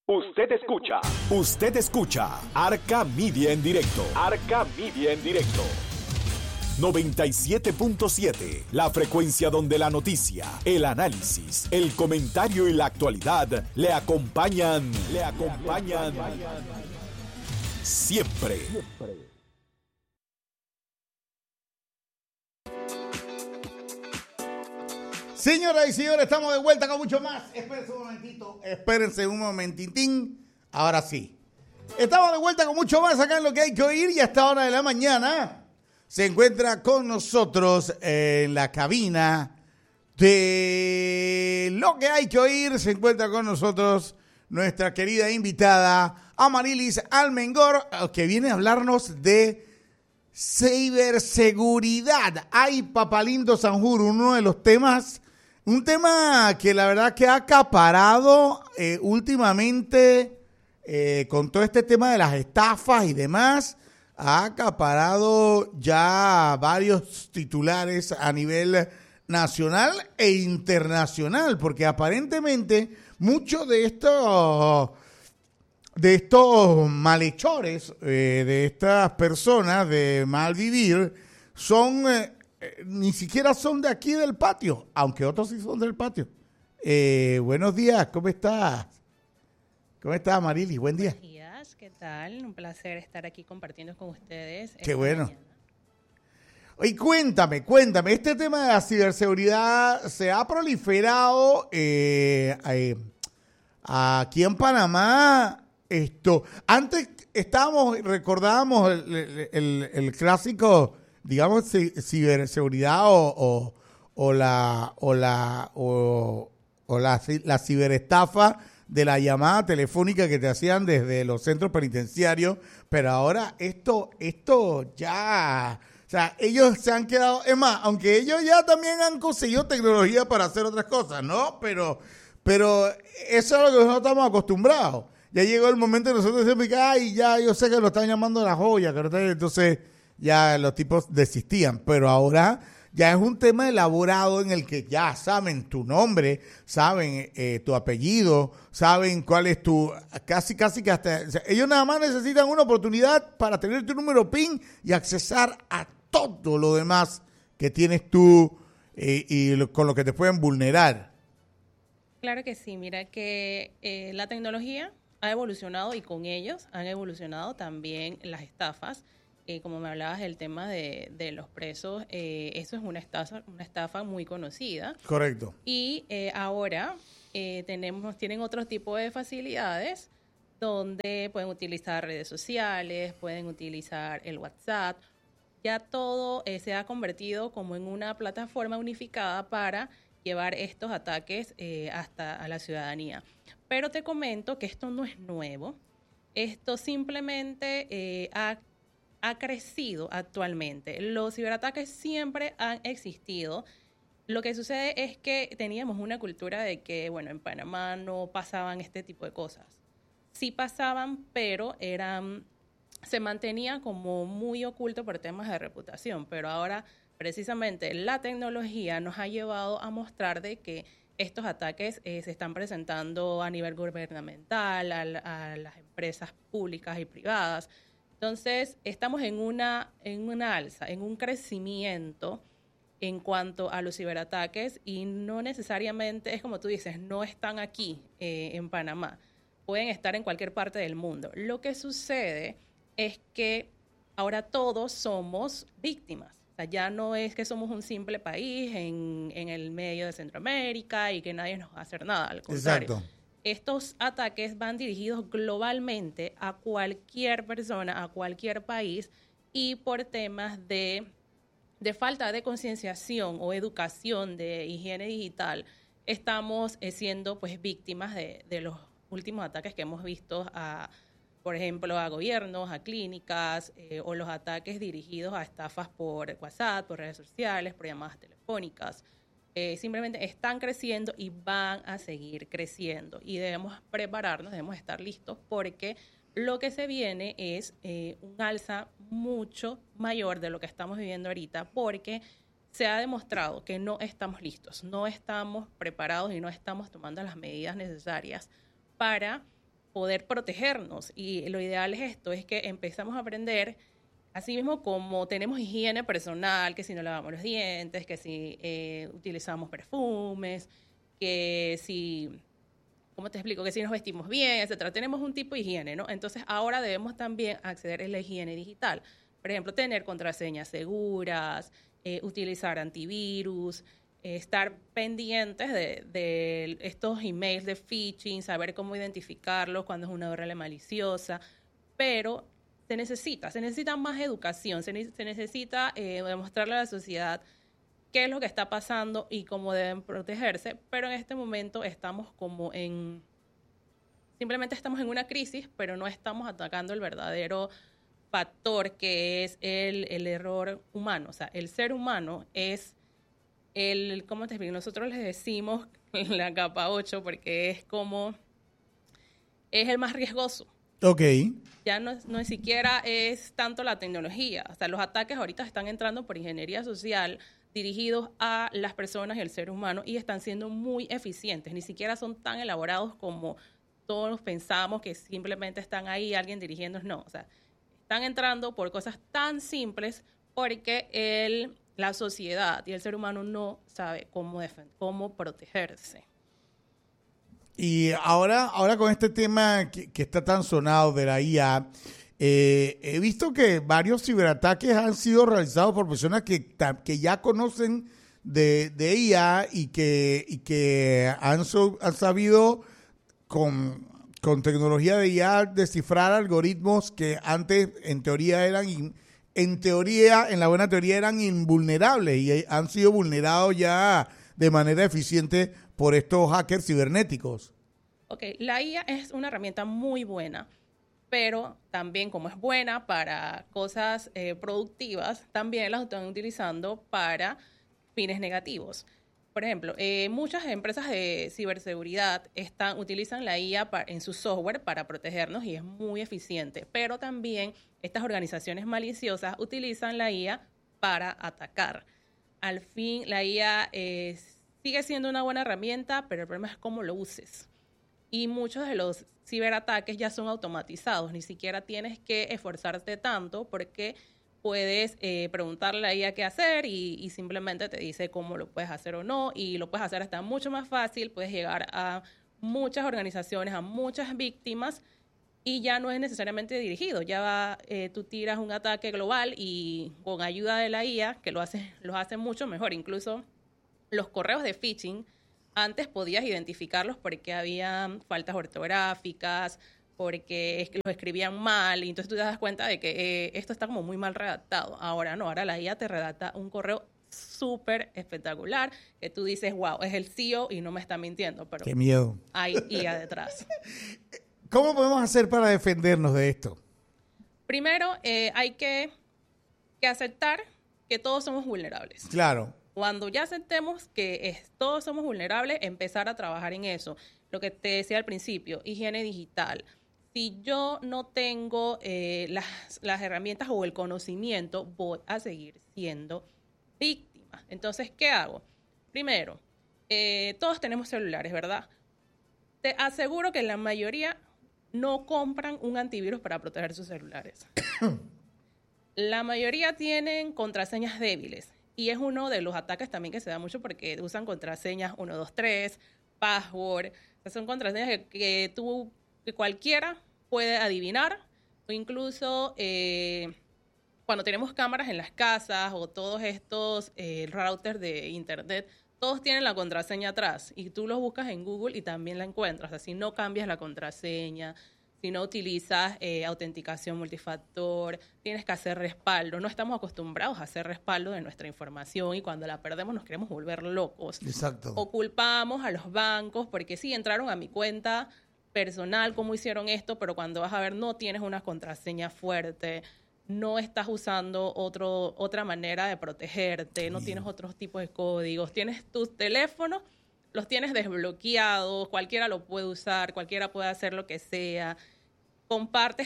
Usted escucha Arca Media en directo. Arca Media en directo. 97.7, la frecuencia donde la noticia, el análisis, el comentario y la actualidad le acompañan siempre. Señoras y señores, estamos de vuelta con mucho más. Espérense un momentitín. Ahora sí. Estamos de vuelta con mucho más acá en Lo que hay que oír, y a esta hora de la mañana se encuentra con nosotros en la cabina de Lo que hay que oír. Se encuentra con nosotros nuestra querida invitada Amarilis Almengor, que viene a hablarnos de ciberseguridad. Ay, papalindo Sanjuro, uno de los temas, un tema que la verdad que ha acaparado últimamente con todo este tema de las estafas y demás. Ha acaparado ya varios titulares a nivel nacional e internacional, porque aparentemente muchos de estos malhechores, de estas personas de mal vivir, son ni siquiera son de aquí del patio, aunque otros sí son del patio. Buenos días, ¿cómo estás? ¿Cómo estás, Amarilis? Buen día. Buenos días, ¿qué tal? Un placer estar aquí compartiendo con ustedes. Qué bueno. Mañana. Oye, cuéntame, este tema de la ciberseguridad se ha proliferado aquí en Panamá. Antes recordábamos el clásico, digamos, ciberseguridad o la ciberestafa de la llamada telefónica que te hacían desde los centros penitenciarios, pero ahora esto ya, o sea, ellos se han quedado, es más, aunque ellos ya también han conseguido tecnología para hacer otras cosas, ¿no? Pero eso es lo que nosotros estamos acostumbrados. Ya llegó el momento de nosotros decir, ay, ya, yo sé que lo están llamando la joya, entonces ya los tipos desistían, pero ahora ya es un tema elaborado en el que ya saben tu nombre, saben tu apellido, saben cuál es casi que hasta, o sea, ellos nada más necesitan una oportunidad para tener tu número PIN y accesar a todo lo demás que tienes tú con lo que te pueden vulnerar. Claro que sí, mira que la tecnología ha evolucionado y con ellos han evolucionado también las estafas. Como me hablabas del tema de los presos, eso es una estafa muy conocida. Correcto. Y ahora tienen otro tipo de facilidades donde pueden utilizar redes sociales, pueden utilizar el WhatsApp. Ya todo se ha convertido como en una plataforma unificada para llevar estos ataques hasta a la ciudadanía. Pero te comento que esto no es nuevo. Esto simplemente ha crecido actualmente. Los ciberataques siempre han existido. Lo que sucede es que teníamos una cultura de que, bueno, en Panamá no pasaban este tipo de cosas. Sí pasaban, pero se mantenía como muy oculto por temas de reputación. Pero ahora, precisamente, la tecnología nos ha llevado a mostrar de que estos ataques se están presentando a nivel gubernamental, a las empresas públicas y privadas. Entonces, estamos en una alza, en un crecimiento en cuanto a los ciberataques y no necesariamente, es como tú dices, no están aquí en Panamá. Pueden estar en cualquier parte del mundo. Lo que sucede es que ahora todos somos víctimas. O sea, ya no es que somos un simple país en el medio de Centroamérica y que nadie nos va a hacer nada, al contrario. Exacto. Estos ataques van dirigidos globalmente a cualquier persona, a cualquier país, y por temas de falta de concienciación o educación de higiene digital, estamos siendo pues víctimas de los últimos ataques que hemos visto por ejemplo, a gobiernos, a clínicas, o los ataques dirigidos a estafas por WhatsApp, por redes sociales, por llamadas telefónicas. Simplemente están creciendo y van a seguir creciendo. Y debemos prepararnos, debemos estar listos, porque lo que se viene es un alza mucho mayor de lo que estamos viviendo ahorita, porque se ha demostrado que no estamos listos, no estamos preparados y no estamos tomando las medidas necesarias para poder protegernos. Y lo ideal es esto, es que empezamos a aprender, así mismo como tenemos higiene personal, que si no lavamos los dientes, que si utilizamos perfumes, que si, ¿cómo te explico? Que si nos vestimos bien, etcétera. Tenemos un tipo de higiene, ¿no? Entonces, ahora debemos también acceder a la higiene digital. Por ejemplo, tener contraseñas seguras, utilizar antivirus, estar pendientes de estos emails de phishing, saber cómo identificarlos cuando es una URL maliciosa, pero se necesita más educación, se necesita demostrarle a la sociedad qué es lo que está pasando y cómo deben protegerse, pero en este momento simplemente estamos en una crisis, pero no estamos atacando el verdadero factor que es el error humano. O sea, el ser humano es ¿cómo te explico? Nosotros les decimos la capa 8 porque es el más riesgoso. Ok. Ya no siquiera es tanto la tecnología. O sea, los ataques ahorita están entrando por ingeniería social dirigidos a las personas y al ser humano y están siendo muy eficientes. Ni siquiera son tan elaborados como todos pensamos que simplemente están ahí alguien dirigiéndonos. No, o sea, están entrando por cosas tan simples porque la sociedad y el ser humano no sabe cómo protegerse. Y ahora con este tema que está tan sonado de la IA, he visto que varios ciberataques han sido realizados por personas que ya conocen de IA y que han sabido con tecnología de IA descifrar algoritmos que antes en teoría en la buena teoría eran invulnerables y han sido vulnerados ya de manera eficiente por estos hackers cibernéticos. Ok, la IA es una herramienta muy buena, pero también como es buena para cosas productivas, también la están utilizando para fines negativos. Por ejemplo, muchas empresas de ciberseguridad utilizan la IA en su software para protegernos y es muy eficiente, pero también estas organizaciones maliciosas utilizan la IA para atacar. Al fin, la IA sigue siendo una buena herramienta, pero el problema es cómo lo uses. Y muchos de los ciberataques ya son automatizados, ni siquiera tienes que esforzarte tanto porque puedes preguntarle a la IA qué hacer y simplemente te dice cómo lo puedes hacer o no, y lo puedes hacer hasta mucho más fácil, puedes llegar a muchas organizaciones, a muchas víctimas, y ya no es necesariamente dirigido, tú tiras un ataque global y con ayuda de la IA, que los hace mucho mejor. Incluso los correos de phishing, antes podías identificarlos porque había faltas ortográficas, porque los escribían mal, y entonces tú te das cuenta de que esto está como muy mal redactado. Ahora no, ahora la IA te redacta un correo súper espectacular, que tú dices, wow, es el CEO y no me está mintiendo, pero ¡qué miedo! Hay IA detrás. ¿Cómo podemos hacer para defendernos de esto? Primero, hay que aceptar que todos somos vulnerables. Claro. Cuando ya aceptemos que todos somos vulnerables, empezar a trabajar en eso. Lo que te decía al principio, higiene digital. Si yo no tengo las herramientas o el conocimiento, voy a seguir siendo víctima. Entonces, ¿qué hago? Primero, todos tenemos celulares, ¿verdad? Te aseguro que la mayoría no compran un antivirus para proteger sus celulares. La mayoría tienen contraseñas débiles. Y es uno de los ataques también que se da mucho porque usan contraseñas 123, password. O sea, son contraseñas que cualquiera puede adivinar. O incluso cuando tenemos cámaras en las casas o todos estos routers de internet, todos tienen la contraseña atrás. Y tú los buscas en Google y también la encuentras. O sea, si no cambias la contraseña, si no utilizas autenticación multifactor, tienes que hacer respaldo. No estamos acostumbrados a hacer respaldo de nuestra información y cuando la perdemos nos queremos volver locos. Exacto. O culpamos a los bancos porque sí, entraron a mi cuenta personal, cómo hicieron esto, pero cuando vas a ver no tienes una contraseña fuerte, no estás usando otra manera de protegerte, no tienes otros tipos de códigos, tienes tus teléfonos, los tienes desbloqueados, cualquiera lo puede usar, cualquiera puede hacer lo que sea. Compartes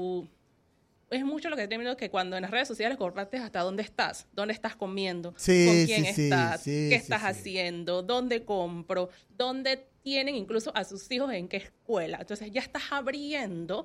es mucho lo que termino que cuando en las redes sociales compartes hasta dónde estás comiendo, con quién estás, qué estás haciendo, dónde compro, dónde tienen incluso a sus hijos en qué escuela. Entonces ya estás abriendo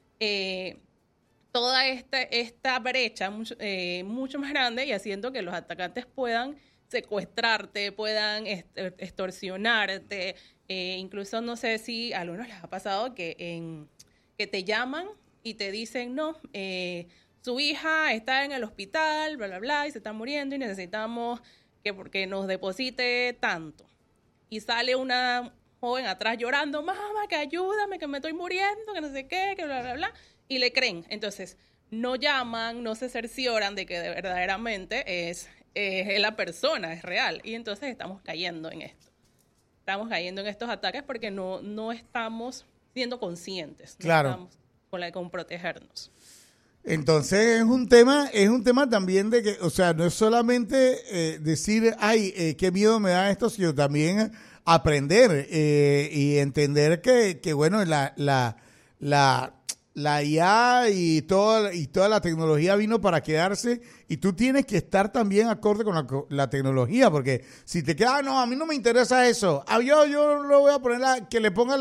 toda esta brecha mucho más grande y haciendo que los atacantes puedan secuestrarte, puedan extorsionarte. Incluso no sé si a algunos les ha pasado que te llaman y te dicen, no, su hija está en el hospital, bla, bla, bla, y se está muriendo y necesitamos porque nos deposite tanto. Y sale una joven atrás llorando, mamá, que ayúdame, que me estoy muriendo, que no sé qué, que bla, bla, bla, y le creen. Entonces, no llaman, no se cercioran de que verdaderamente es la persona, es real. Y entonces estamos cayendo en esto. Estamos cayendo en estos ataques porque no estamos siendo conscientes. Claro. No estamos con protegernos. Entonces es un tema también de que, o sea, no es solamente decir, ay, qué miedo me da esto, sino también aprender y entender que bueno, la IA y toda la tecnología vino para quedarse y tú tienes que estar también acorde con la tecnología, porque si te quedas, no, a mí no me interesa eso, yo lo voy a poner que le ponga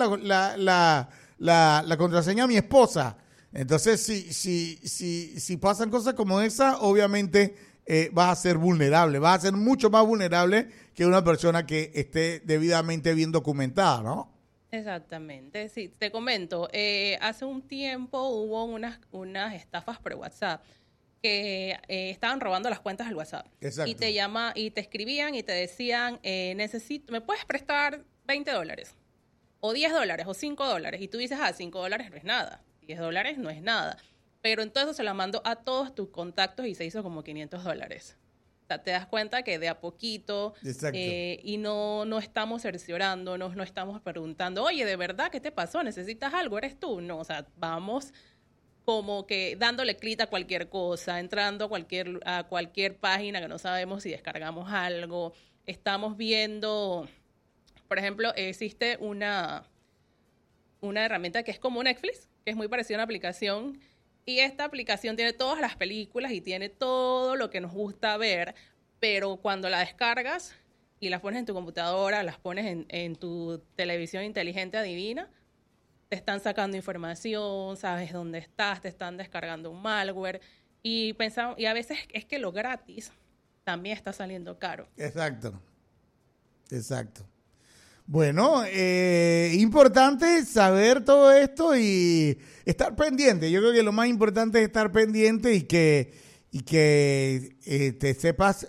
la contraseña a mi esposa. Entonces, si pasan cosas como esa, obviamente vas a ser vulnerable, vas a ser mucho más vulnerable que una persona que esté debidamente bien documentada, ¿no? Exactamente, sí, te comento, hace un tiempo hubo unas estafas por WhatsApp que estaban robando las cuentas del WhatsApp. Exacto. Y te escribían y te decían, ¿me puedes prestar $20? O $10, o $5, y tú dices, $5 no es nada. $10 no es nada. Pero entonces se la mandó a todos tus contactos y se hizo como $500. O sea, te das cuenta que de a poquito y no estamos cerciorando, no estamos preguntando, oye, ¿de verdad qué te pasó? ¿Necesitas algo? ¿Eres tú? No, o sea, vamos como que dándole clic a cualquier cosa, entrando a cualquier página que no sabemos si descargamos algo. Estamos viendo, por ejemplo, existe una herramienta que es como Netflix, que es muy parecida a una aplicación, y esta aplicación tiene todas las películas y tiene todo lo que nos gusta ver, pero cuando la descargas y las pones en tu computadora, las pones en tu televisión inteligente adivina, te están sacando información, sabes dónde estás, te están descargando un malware, y a veces es que lo gratis también está saliendo caro. Exacto. Bueno, importante saber todo esto y estar pendiente. Yo creo que lo más importante es estar pendiente y que te sepas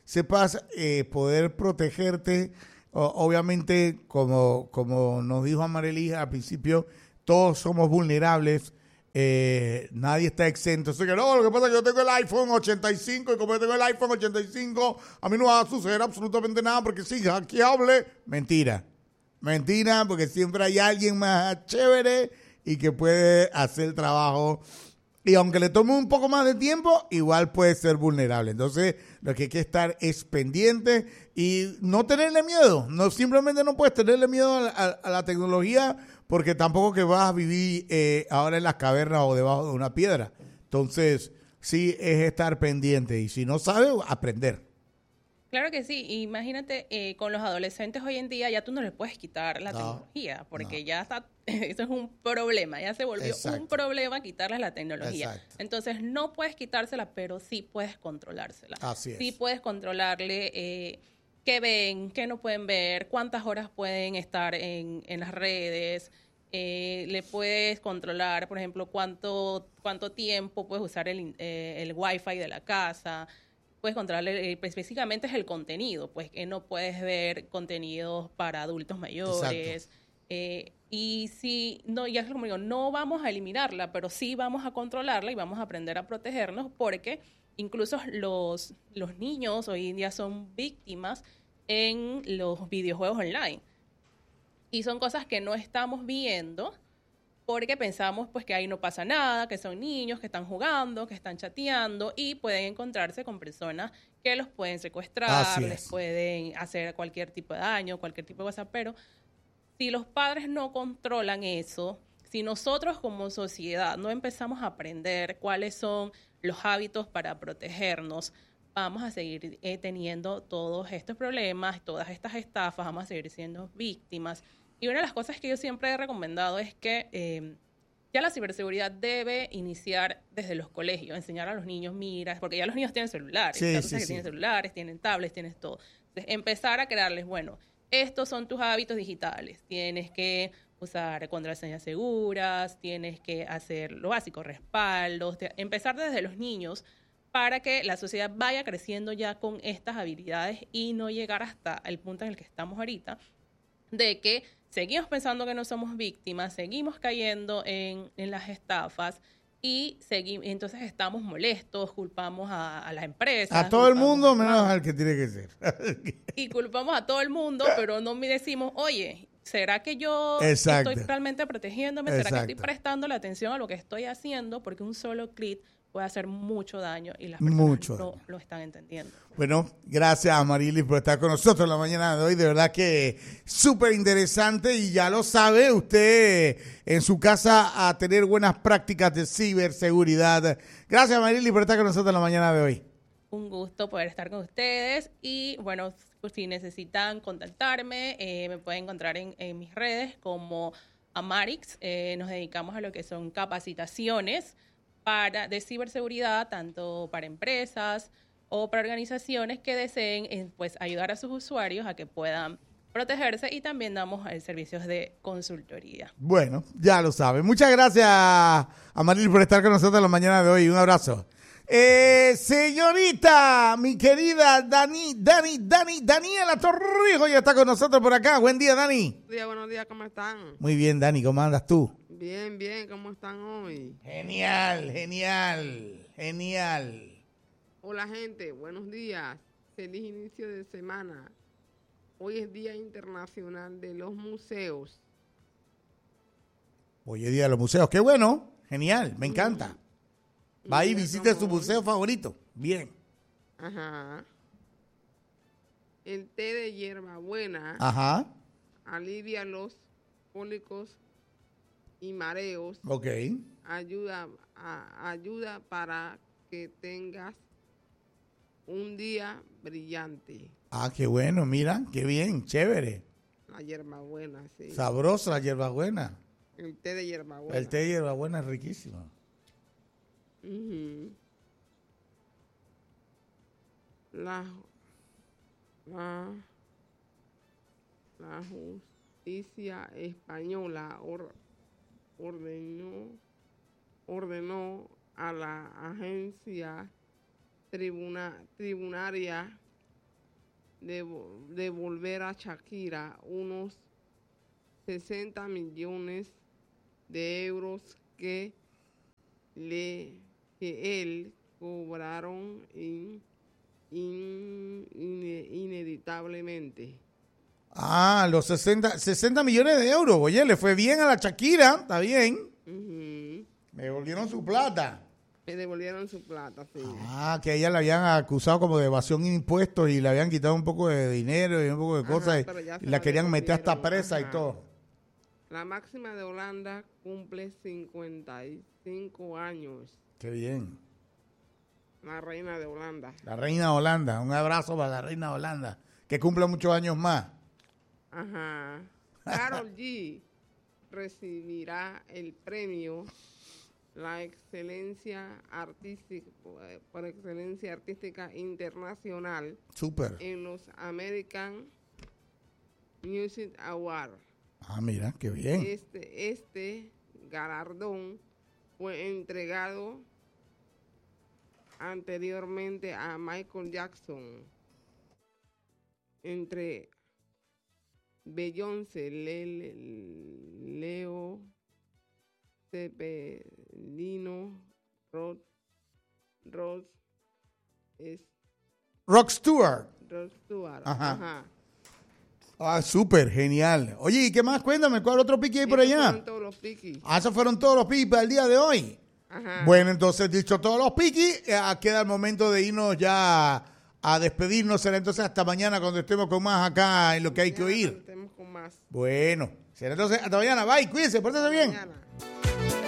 poder protegerte. Obviamente, como nos dijo Amarely al principio, todos somos vulnerables. Nadie está exento. Así que no, lo que pasa es que yo tengo el iPhone 85 y como yo tengo el iPhone 85, a mí no va a suceder absolutamente nada porque sí, hackeable. Mentira, porque siempre hay alguien más chévere y que puede hacer el trabajo. Y aunque le tome un poco más de tiempo, igual puede ser vulnerable. Entonces, lo que hay que estar es pendiente y no tenerle miedo. Simplemente no puedes tenerle miedo a la tecnología porque tampoco que vas a vivir ahora en las cavernas o debajo de una piedra. Entonces, sí es estar pendiente y si no sabes, aprender. Claro que sí. Imagínate, con los adolescentes hoy en día ya tú no les puedes quitar la tecnología porque ya está, eso es un problema, ya se volvió un problema quitarles la tecnología. Exacto. Entonces no puedes quitársela, pero sí puedes controlársela. Así es. Sí puedes controlarle qué ven, qué no pueden ver, cuántas horas pueden estar en las redes. Le puedes controlar, por ejemplo, cuánto tiempo puedes usar el Wi-Fi de la casa. Puedes controlarle, específicamente es el contenido, pues que no puedes ver contenidos para adultos mayores. Y si, no, ya como digo, no vamos a eliminarla, pero sí vamos a controlarla y vamos a aprender a protegernos porque incluso los niños hoy en día son víctimas en los videojuegos online. Y son cosas que no estamos viendo porque pensamos pues que ahí no pasa nada, que son niños que están jugando, que están chateando y pueden encontrarse con personas que los pueden secuestrar, les pueden hacer cualquier tipo de daño, cualquier tipo de cosa, pero si los padres no controlan eso, si nosotros como sociedad no empezamos a aprender cuáles son los hábitos para protegernos, vamos a seguir teniendo todos estos problemas, todas estas estafas, vamos a seguir siendo víctimas. Y una de las cosas que yo siempre he recomendado es que ya la ciberseguridad debe iniciar desde los colegios, enseñar a los niños, mira, porque ya los niños tienen celulares, Sí, entonces sí, que sí. tienen celulares, tienen tablets, tienes todo. Entonces, empezar a crearles, bueno, estos son tus hábitos digitales, tienes que usar contraseñas seguras, tienes que hacer lo básico, respaldos, empezar desde los niños para que la sociedad vaya creciendo ya con estas habilidades y no llegar hasta el punto en el que estamos ahorita, de que seguimos pensando que no somos víctimas, seguimos cayendo en las estafas y entonces estamos molestos, culpamos a las empresas. A todo el culpamos mundo al menos banco, al que tiene que ser. y culpamos a todo el mundo, pero no me decimos, oye, ¿será que yo Exacto. estoy realmente protegiéndome? ¿Será que estoy Exacto. prestando la atención a lo que estoy haciendo? Porque un solo clic puede hacer mucho daño y las personas Mucho no daño. lo están entendiendo. Bueno, gracias a Amarilis por estar con nosotros en la mañana de hoy. De verdad que súper interesante y ya lo sabe usted en su casa a tener buenas prácticas de ciberseguridad. Gracias, Amarilis, por estar con nosotros en la mañana de hoy. Un gusto poder estar con ustedes y bueno, pues, si necesitan contactarme, me pueden encontrar en mis redes como Amarix. Nos dedicamos a lo que son capacitaciones de ciberseguridad, tanto para empresas o para organizaciones que deseen pues ayudar a sus usuarios a que puedan protegerse y también damos servicios de consultoría. Bueno, ya lo sabe. Muchas gracias, Amarilis, por estar con nosotros en la mañana de hoy. Un abrazo. Señorita, mi querida Daniela Torrijos ya está con nosotros por acá. Buen día, Dani. Buenos días, ¿cómo están? Muy bien, Dani, ¿cómo andas tú? Bien, bien, ¿cómo están hoy? Genial, genial, genial. Hola, gente, buenos días. Feliz inicio de semana. Hoy es Día Internacional de los Museos. Hoy es día de los museos. Qué bueno, genial, me encanta. Va y visite su museo favorito. Bien. Ajá. El té de hierbabuena Ajá, alivia los cólicos y mareos. ok. Ayuda para que tengas un día brillante. Ah, qué bueno, mira, qué bien, chévere. La hierbabuena, sí. Sabrosa la hierbabuena. El té de hierbabuena. El té de hierbabuena es riquísimo. Ujú. La justicia española ordenó a la agencia tributaria devolver a Shakira unos 60 millones de euros que él cobraron inevitablemente. Ah, los 60 millones de euros. Oye, le fue bien a la Shakira, está bien. Ujú. Me devolvieron su plata. Me devolvieron su plata, sí. Ah, que a ella la habían acusado como de evasión de impuestos y le habían quitado un poco de dinero y un poco de Ajá, cosas pero ya y se la la querían meter hasta devolvieron, presa y ajá. todo. La máxima de Holanda cumple 55 años. Qué bien. La reina de Holanda. La reina de Holanda. Un abrazo para la reina de Holanda. Que cumpla muchos años más. Ajá. Karol G recibirá el premio La Excelencia Artística por Excelencia Artística Internacional Súper. en los American Music Awards. Ah, mira, qué bien. Este galardón fue entregado anteriormente a Michael Jackson. Entre Beyoncé, Leo Cepelino, Rod Stewart. Stewart. Ajá. Ajá. Ah, súper, genial. Oye, ¿y qué más? Cuéntame, ¿cuál otro piqui hay por Esos allá? fueron todos los piquis. Ah, esos fueron todos los piquis para el día de hoy. Ajá. Bueno, entonces, dicho todos los piquis, queda el momento de irnos ya a despedirnos. Será entonces hasta mañana cuando estemos con más acá en lo que hay que Mañana oír. contemos con más. Bueno, será entonces hasta mañana. Bye, cuídense, pórtense bien. Mañana.